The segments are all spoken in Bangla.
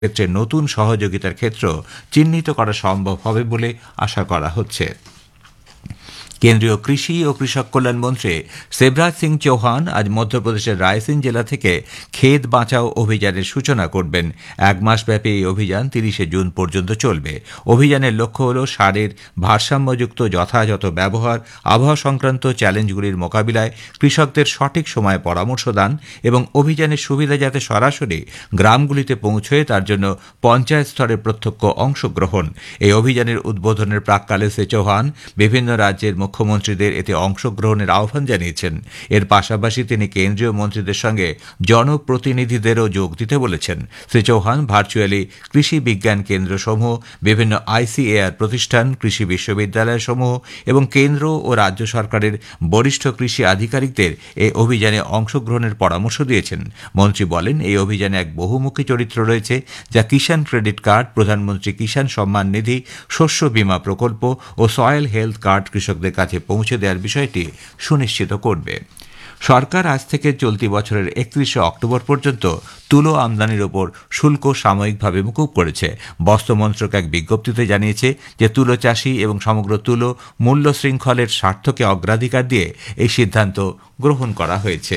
ক্ষেত্রে নতুন সহযোগিতার ক্ষেত্র চিহ্নিত করা সম্ভব হবে বলে আশা করা হচ্ছে। কেন্দ্রীয় কৃষি ও কৃষক কল্যাণ মন্ত্রী শিবরাজ সিং চৌহান আজ মধ্যপ্রদেশের রায়সেন জেলা থেকে ক্ষেত বাঁচাও অভিযানের সূচনা করবেন। এক মাসব্যাপী এই অভিযান 30 জুন পর্যন্ত চলবে। অভিযানের লক্ষ্য হল সারের ভারসাম্যযুক্ত যথাযথ ব্যবহার, আবহাওয়া সংক্রান্ত চ্যালেঞ্জগুলির মোকাবিলায় কৃষকদের সঠিক সময়ে পরামর্শ দান এবং অভিযানের সুবিধা যাতে সরাসরি গ্রামগুলিতে পৌঁছয় তার জন্য পঞ্চায়েত স্তরে প্রত্যক্ষ অংশগ্রহণ। এই অভিযানের উদ্বোধনের প্রাক্কালে শ্রী চৌহান বিভিন্ন রাজ্যের মুখ্যমন্ত্রীদের এতে অংশগ্রহণের আহ্বান জানিয়েছেন। এর পাশাপাশি তিনি কেন্দ্রীয় মন্ত্রীদের সঙ্গে জনপ্রতিনিধিদেরও যোগ দিতে বলেছেন। শ্রী চৌহান ভার্চুয়ালি কৃষি বিজ্ঞান কেন্দ্রসমূহ, বিভিন্ন ICAR প্রতিষ্ঠান, কৃষি বিশ্ববিদ্যালয়সমূহ এবং কেন্দ্র ও রাজ্য সরকারের বরিষ্ঠ কৃষি আধিকারিকদের এই অভিযানে অংশগ্রহণের পরামর্শ দিয়েছেন। মন্ত্রী বলেন, এই অভিযানে এক বহুমুখী চরিত্র রয়েছে যা কিষাণ ক্রেডিট কার্ড, প্রধানমন্ত্রী কিষাণ সম্মান নিধি, শস্য বীমা প্রকল্প ও সয়েল হেলথ কার্ড কৃষকদের কাছে পৌঁছে দেওয়ার বিষয়টি সুনিশ্চিত করবে। সরকার আজ থেকে চলতি বছরের 31 অক্টোবর পর্যন্ত তুলো আমদানির ওপর শুল্ক সাময়িকভাবে মকুব করেছে। বস্ত্র মন্ত্রক এক বিজ্ঞপ্তিতে জানিয়েছে যে তুলো চাষি এবং সমগ্র তুলো মূল্য শৃঙ্খলের স্বার্থকে অগ্রাধিকার দিয়ে এই সিদ্ধান্ত গ্রহণ করা হয়েছে।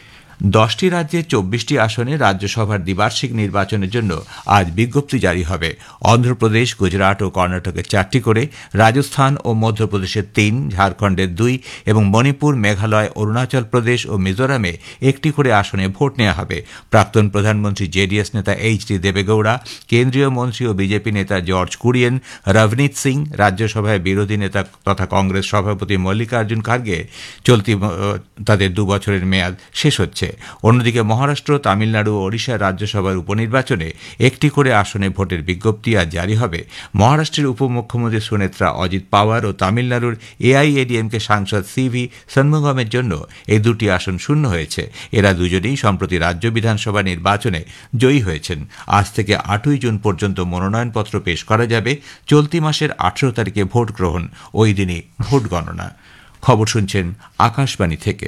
10টি রাজ্যে 24টি আসনে রাজ্যসভার দ্বিবার্ষিক নির্বাচনের জন্য আজ বিজ্ঞপ্তি জারি হবে। অন্ধ্রপ্রদেশ, গুজরাট ও কর্ণাটকের 4টি করে, রাজস্থান ও মধ্যপ্রদেশের 3, ঝাড়খণ্ডের 2 এবং মণিপুর, মেঘালয়, অরুণাচল প্রদেশ ও মিজোরামে 1টি করে আসনে ভোট নেওয়া হবে। প্রাক্তন প্রধানমন্ত্রী JDS নেতা HD দেবেগৌড়া, কেন্দ্রীয় মন্ত্রী ও বিজেপি নেতা জর্জ কুরিয়েন, রবনীত সিং, রাজ্যসভায় বিরোধী নেতা তথা কংগ্রেস সভাপতি মল্লিকার্জুন খার্গে চলতি তাদের 2 বছরের মেয়াদ শেষ হচ্ছে। অন্যদিকে মহারাষ্ট্র, তামিলনাড়ু ও ওড়িশার রাজ্যসভার উপনির্বাচনে 1টি করে আসনে ভোটের বিজ্ঞপ্তি আজ জারি হবে। মহারাষ্ট্রের উপমুখ্যমন্ত্রী সুনেত্রা অজিত পাওয়ার ও তামিলনাড়ুর AIADMK সাংসদ CV ষণমুগমের জন্য এই 2টি আসন শূন্য হয়েছে। এরা দুজনেই সম্প্রতি রাজ্য বিধানসভা নির্বাচনে জয়ী হয়েছেন। আজ থেকে 8ই জুন পর্যন্ত মনোনয়নপত্র পেশ করা যাবে। চলতি মাসের 18 তারিখে ভোট গ্রহণ, ওই দিনই ভোট গণনা। খবর শুনছেন আকাশবাণী থেকে।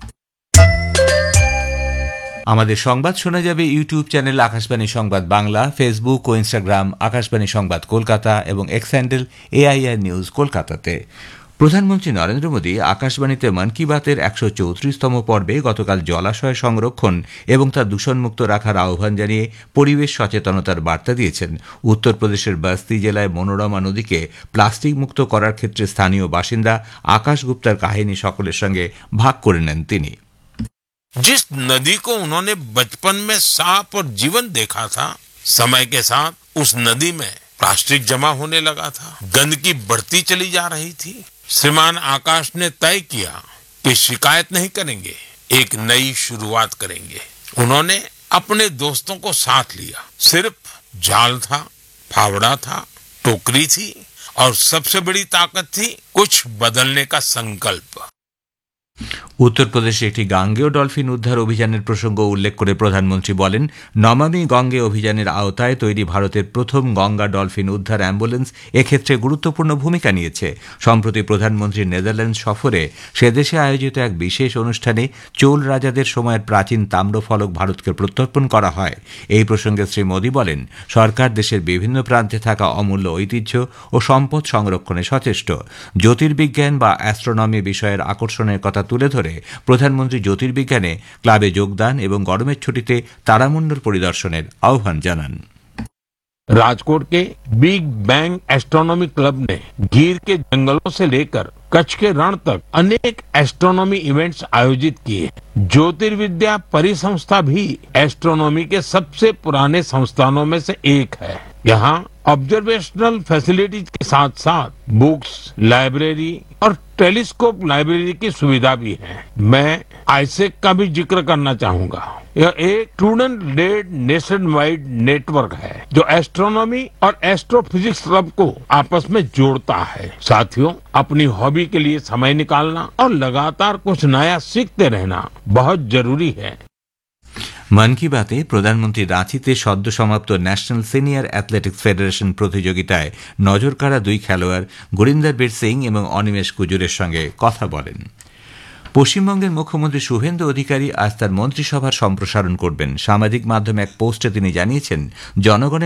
আমাদের সংবাদ শোনা যাবে ইউটিউব চ্যানেল আকাশবাণী সংবাদ বাংলা, ফেসবুক ও ইনস্টাগ্রাম আকাশবাণী সংবাদ কলকাতা এবং এক্স হ্যান্ডেল AIR নিউজ কলকাতাতে। প্রধানমন্ত্রী নরেন্দ্র মোদী আকাশবাণীতে মন কি বাতের 134তম পর্বে গতকাল জলাশয় সংরক্ষণ এবং তা দূষণমুক্ত রাখার আহ্বান জানিয়ে পরিবেশ সচেতনতার বার্তা দিয়েছেন। উত্তরপ্রদেশের বস্তি জেলায় মনোরমা নদীকে প্লাস্টিক মুক্ত করার ক্ষেত্রে স্থানীয় বাসিন্দা আকাশ গুপ্তার কাহিনী সকলের সঙ্গে ভাগ করে নেন তিনি। जिस नदी को उन्होंने बचपन में साफ और जीवन देखा था, समय के साथ उस नदी में प्लास्टिक जमा होने लगा था, गंदगी बढ़ती चली जा रही थी। श्रीमान आकाश ने तय किया कि शिकायत नहीं करेंगे, एक नई शुरुआत करेंगे। उन्होंने अपने दोस्तों को साथ लिया। सिर्फ जाल था, फावड़ा था, टोकरी थी और सबसे बड़ी ताकत थी कुछ बदलने का संकल्प। উত্তরপ্রদেশে একটি গাঙ্গেয় ডলফিন উদ্ধার অভিযানের প্রসঙ্গ উল্লেখ করে প্রধানমন্ত্রী বলেন, নমামি গঙ্গে অভিযানের আওতায় তৈরি ভারতের প্রথম গঙ্গা ডলফিন উদ্ধার অ্যাম্বুলেন্স এক্ষেত্রে গুরুত্বপূর্ণ ভূমিকা নিয়েছে। সম্প্রতি প্রধানমন্ত্রীর নেদারল্যান্ডস সফরে সেদেশে আয়োজিত এক বিশেষ অনুষ্ঠানে চোল রাজাদের সময়ের প্রাচীন তাম্রফলক ভারতকে প্রত্যর্পণ করা হয়। এই প্রসঙ্গে শ্রী মোদী বলেন, সরকার দেশের বিভিন্ন প্রান্তে থাকা অমূল্য ঐতিহ্য ও সম্পদ সংরক্ষণে সচেষ্ট। জ্যোতির্বিজ্ঞান বা অ্যাস্ট্রোনমি বিষয়ের আকর্ষণের কথা তুলে ধরে প্রধানমন্ত্রী জ্যোতির্বিজ্ঞানে ক্লাবে যোগদান এবং গরমের ছুটিতে তারামণ্ডল পরিদর্শনের আহ্বান জানান। राजकोट के बिग बैंग एस्ट्रोनॉमी क्लब ने गीर के जंगलों से लेकर कच्छ के रण तक अनेक एस्ट्रोनॉमी इवेंट्स आयोजित किए। ज्योतिर्विद्या परिसंस्था भी एस्ट्रोनॉमी के सबसे पुराने संस्थानों में से एक है। यहाँ ऑब्जर्वेशनल फैसिलिटीज के साथ साथ बुक्स, लाइब्रेरी और टेलीस्कोप लाइब्रेरी की सुविधा भी है। मैं आईसेक का भी जिक्र करना चाहूंगा। यह एक student lead nation wide network है जो एस्ट्रोनॉमी और एस्ट्रोफिजिक्स क्लब को आपस में जोड़ता है। साथियों, अपनी हॉबी के लिए समय निकालना और लगातार कुछ नया सीखते रहना बहुत जरूरी है। মন কি বাতে প্রধানমন্ত্রী রাঁচিতে সদ্য সমাপ্ত ন্যাশনাল সিনিয়র অ্যাথলেটিক্স ফেডারেশন প্রতিযোগিতায় নজরকাড়া 2 খেলোয়াড় গুরিন্দর বীর সিং এবং অনিমেষ কুজুরের সঙ্গে কথা বলেন। পশ্চিমবঙ্গের মুখ্যমন্ত্রী শুভেন্দু অধিকারী আজ তার মন্ত্রিসভার সম্প্রসারণ করবেন। সামাজিক মাধ্যমে এক পোস্টে তিনি জানিয়েছেন, জনগণের